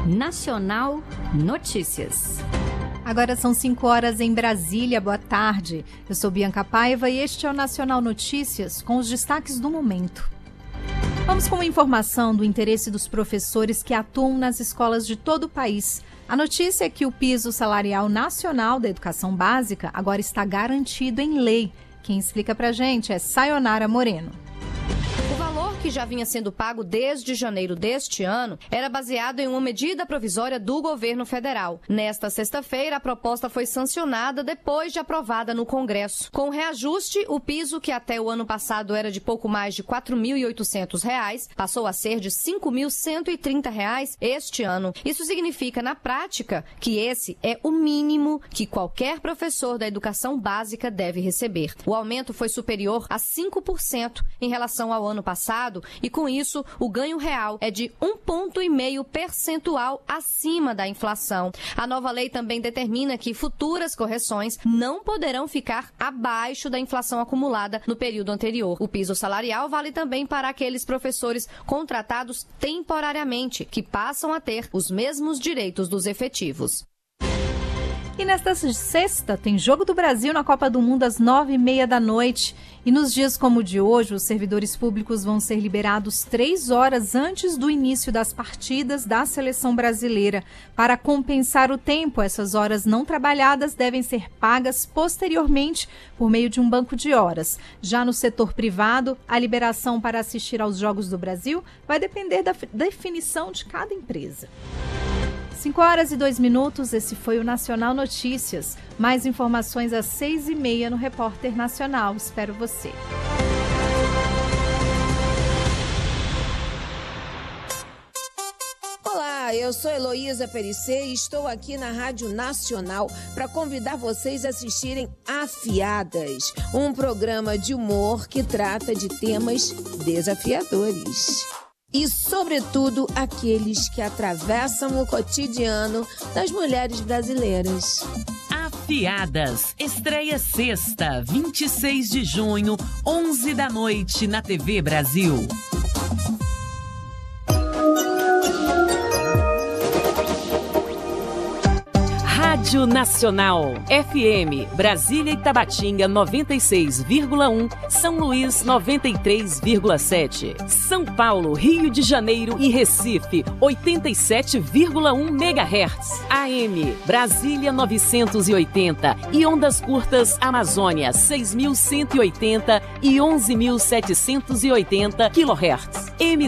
Nacional Notícias. Agora são 5 horas em Brasília. Boa tarde. Eu sou Bianca Paiva e este é o Nacional Notícias com os destaques do momento. Vamos com uma informação do interesse dos professores que atuam nas escolas de todo o país. A notícia é que o piso salarial nacional da educação básica agora está garantido em lei. Quem explica pra gente é Sayonara Moreno. Que já vinha sendo pago desde janeiro deste ano, era baseado em uma medida provisória do governo federal. Nesta sexta-feira, a proposta foi sancionada depois de aprovada no Congresso. Com o reajuste, o piso, que até o ano passado era de pouco mais de R$ 4.800, passou a ser de R$ 5.130 este ano. Isso significa, na prática, que esse é o mínimo que qualquer professor da educação básica deve receber. O aumento foi superior a 5% em relação ao ano passado, e com isso o ganho real é de 1,5 ponto percentual acima da inflação. A nova lei também determina que futuras correções não poderão ficar abaixo da inflação acumulada no período anterior. O piso salarial vale também para aqueles professores contratados temporariamente, que passam a ter os mesmos direitos dos efetivos. E nesta sexta tem Jogo do Brasil na Copa do Mundo às 9h30 da noite. E nos dias como o de hoje, os servidores públicos vão ser liberados 3 horas antes do início das partidas da seleção brasileira. Para compensar o tempo, essas horas não trabalhadas devem ser pagas posteriormente por meio de um banco de horas. Já no setor privado, a liberação para assistir aos Jogos do Brasil vai depender da definição de cada empresa. 5 horas e 2 minutos, esse foi o Nacional Notícias. Mais informações às 6h30 no Repórter Nacional. Espero você. Olá, eu sou Heloísa Perissé e estou aqui na Rádio Nacional para convidar vocês a assistirem Afiadas, um programa de humor que trata de temas desafiadores. E, sobretudo, aqueles que atravessam o cotidiano das mulheres brasileiras. Afiadas, estreia sexta, 26 de junho, 11 da noite, na TV Brasil. Rádio Nacional, FM, Brasília e Tabatinga 96,1, São Luís 93,7, São Paulo, Rio de Janeiro e Recife 87,1 MHz, AM, Brasília 980 e ondas curtas Amazônia 6.180 e 11.780 kHz,